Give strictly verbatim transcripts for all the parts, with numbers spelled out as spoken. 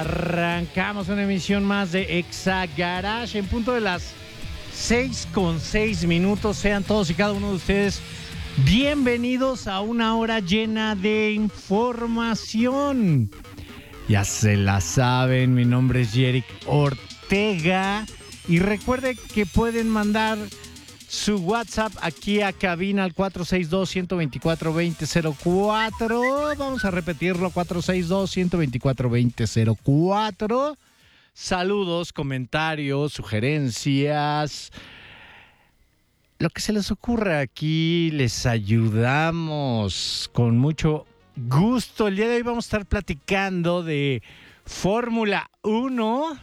Arrancamos una emisión más de Exa Garage en punto de las seis con seis minutos. Sean todos y cada uno de ustedes bienvenidos a una hora llena de información. Ya se la saben, mi nombre es Yerick Ortega y recuerde que pueden mandar su WhatsApp aquí a cabina al cuatro seis dos, uno dos cuatro, dos cero cero cuatro. Vamos a repetirlo, cuatro seis dos, uno dos cuatro, dos cero cero cuatro. Saludos, comentarios, sugerencias. Lo que se les ocurra aquí, les ayudamos con mucho gusto. El día de hoy vamos a estar platicando de Fórmula uno.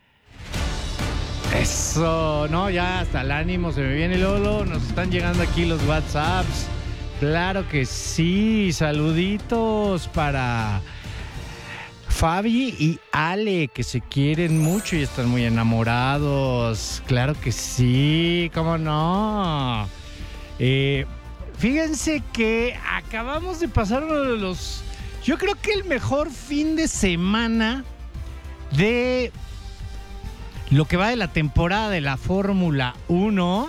Eso, no, ya hasta el ánimo se me viene, Lolo. Nos están llegando aquí los WhatsApps. Claro que sí, saluditos para Fabi y Ale, que se quieren mucho y están muy enamorados. Claro que sí, cómo no. Eh, fíjense que acabamos de pasar uno de los, yo creo que el mejor fin de semana de lo que va de la temporada de la Fórmula uno,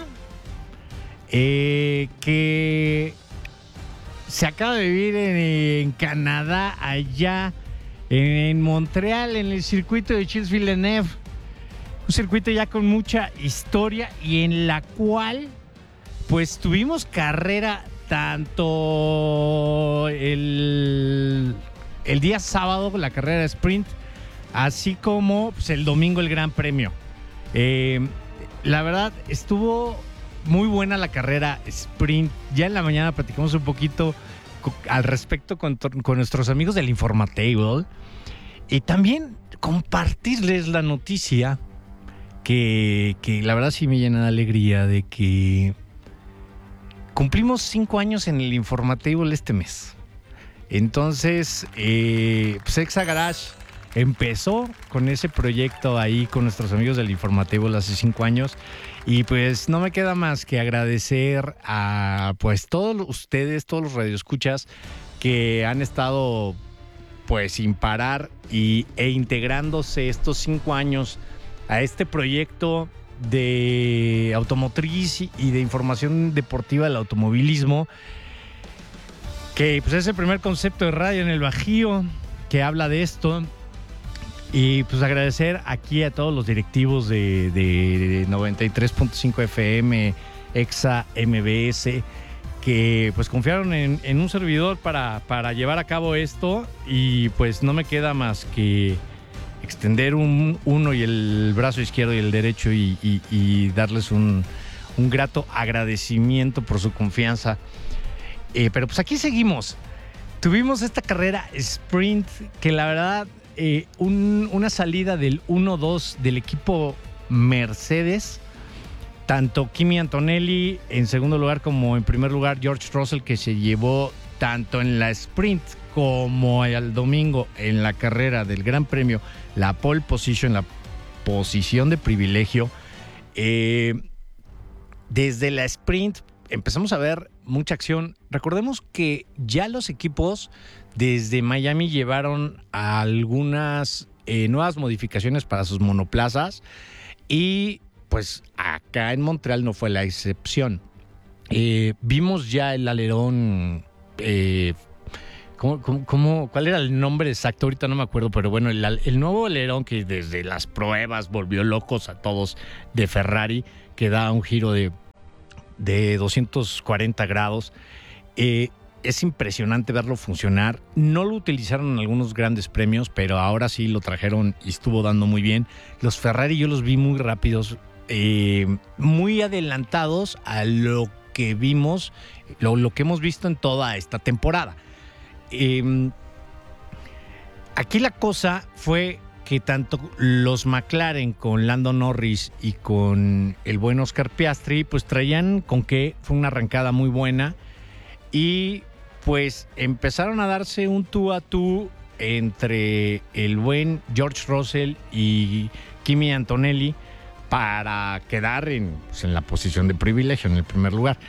eh, que se acaba de vivir en, en Canadá, allá en Montreal, en el circuito de Gilles Villeneuve. Un circuito ya con mucha historia y en la cual pues tuvimos carrera tanto el, el día sábado, la carrera de sprint, así como pues, el domingo el Gran Premio. Eh, la verdad, estuvo muy buena la carrera sprint. Ya en la mañana platicamos un poquito co- al respecto con, con nuestros amigos del Informatable. Y también compartirles la noticia que, que la verdad sí me llena de alegría de que cumplimos cinco años en el Informatable este mes. Entonces, eh, pues Exa Garage empezó con ese proyecto ahí con nuestros amigos del Informatable hace cinco años y pues no me queda más que agradecer a pues todos ustedes, todos los radioescuchas que han estado pues sin parar y, e integrándose estos cinco años a este proyecto de automotriz y de información deportiva del automovilismo, que pues es el primer concepto de radio en el Bajío que habla de esto. Y pues agradecer aquí a todos los directivos de, de noventa y tres punto cinco F M, Exa M B S, que pues confiaron en, en un servidor para, para llevar a cabo esto. Y pues no me queda más que extender un, uno y el brazo izquierdo y el derecho y, y, y darles un, un grato agradecimiento por su confianza. Eh, pero pues aquí seguimos. Tuvimos esta carrera sprint que la verdad... Eh, un, una salida del uno dos del equipo Mercedes, tanto Kimi Antonelli en segundo lugar como en primer lugar George Russell, que se llevó tanto en la sprint como el domingo en la carrera del Gran Premio la pole position, la posición de privilegio. Eh, desde la sprint empezamos a ver mucha acción. Recordemos que ya los equipos desde Miami llevaron algunas eh, nuevas modificaciones para sus monoplazas y pues acá en Montreal no fue la excepción. Eh, vimos ya el alerón, eh, ¿cómo, cómo, cómo, ¿cuál era el nombre exacto? Ahorita no me acuerdo, pero bueno, el, el nuevo alerón que desde las pruebas volvió locos a todos de Ferrari, que da un giro de, de doscientos cuarenta grados. Eh, Es impresionante verlo funcionar. No lo utilizaron en algunos grandes premios, pero ahora sí lo trajeron y estuvo dando muy bien. Los Ferrari yo los vi muy rápidos, eh, muy adelantados a lo que vimos, lo, lo que hemos visto en toda esta temporada. Eh, aquí la cosa fue que tanto los McLaren con Lando Norris y con el buen Oscar Piastri, pues traían con que fue una arrancada muy buena. Y pues empezaron a darse un tú a tú entre el buen George Russell y Kimi Antonelli para quedar en, pues, en la posición de privilegio, en el primer lugar.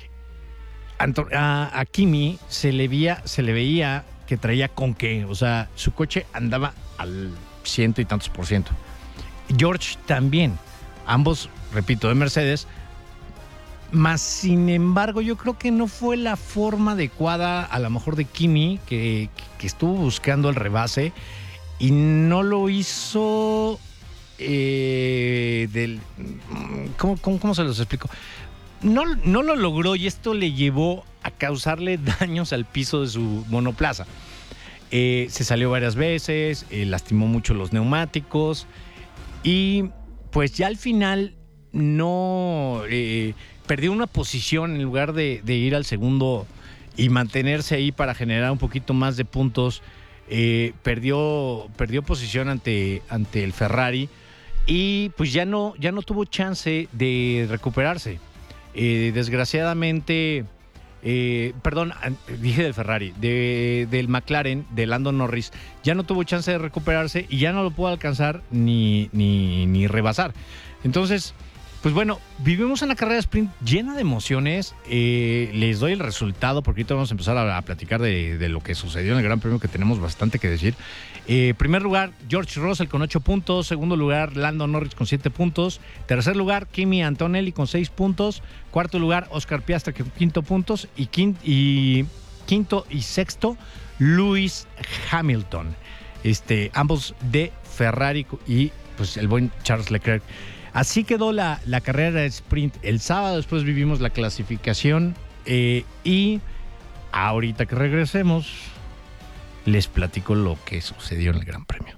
Anto- a, a Kimi se le, veía, se le veía que traía con qué, o sea, su coche andaba al ciento y tantos por ciento. George también, ambos, repito, de Mercedes. Más sin embargo, yo creo que no fue la forma adecuada, a lo mejor de Kimi, que, que estuvo buscando el rebase y no lo hizo eh, del... ¿cómo, cómo, ¿Cómo se los explico? No, no lo logró y esto le llevó a causarle daños al piso de su monoplaza. Eh, se salió varias veces, eh, lastimó mucho los neumáticos y pues ya al final no... Eh, perdió una posición en lugar de, de ir al segundo y mantenerse ahí para generar un poquito más de puntos. Eh, perdió, perdió posición ante, ante el Ferrari y pues ya no, ya no tuvo chance de recuperarse. Eh, desgraciadamente, eh, perdón, dije del Ferrari, de, del McLaren, de Lando Norris, ya no tuvo chance de recuperarse y ya no lo pudo alcanzar ni, ni, ni rebasar. Entonces, pues bueno, vivimos una carrera sprint llena de emociones. Eh, les doy el resultado porque ahorita vamos a empezar a, a platicar de, de lo que sucedió en el Gran Premio, que tenemos bastante que decir. Eh, primer lugar, George Russell con ocho puntos. Segundo lugar, Lando Norris con siete puntos. Tercer lugar, Kimi Antonelli con seis puntos. Cuarto lugar, Oscar Piastri con quinto puntos. Y, quin- y quinto y sexto, Lewis Hamilton. Este, ambos de Ferrari y pues el buen Charles Leclerc. Así quedó la, la carrera de sprint el sábado. Después vivimos la clasificación eh, y ahorita que regresemos les platico lo que sucedió en el Gran Premio.